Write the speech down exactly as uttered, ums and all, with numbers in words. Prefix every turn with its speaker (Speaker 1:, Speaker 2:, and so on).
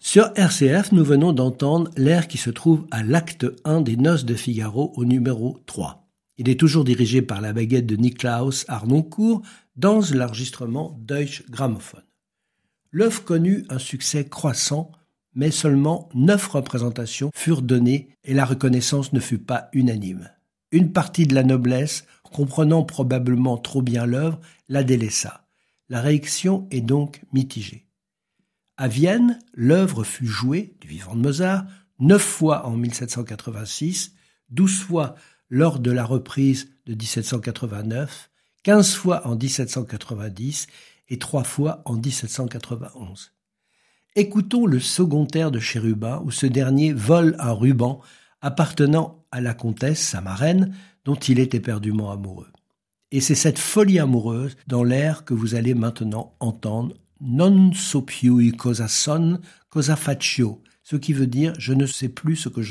Speaker 1: Sur R C F, nous venons d'entendre l'air qui se trouve à l'acte un des Noces de Figaro au numéro trois. Il est toujours dirigé par la baguette de Niklaus Harnoncourt dans l'enregistrement Deutsche Grammophon. L'œuvre connut un succès croissant, mais seulement neuf représentations furent données et la reconnaissance ne fut pas unanime. Une partie de la noblesse, comprenant probablement trop bien l'œuvre, la délaissa. La réaction est donc mitigée. À Vienne, l'œuvre fut jouée, du vivant de Mozart, neuf fois en mille sept cent quatre-vingt-six, douze fois lors de la reprise de dix-sept cent quatre-vingt-neuf, quinze fois en dix-sept cent quatre-vingt-dix et trois fois en dix-sept cent quatre-vingt-onze. Écoutons le second air de Chérubin où ce dernier vole un ruban appartenant à la comtesse, sa marraine, dont il est éperdument amoureux. Et c'est cette folie amoureuse dans l'air que vous allez maintenant entendre Non so più cosa son, cosa faccio, ce qui veut dire « je ne sais plus ce que je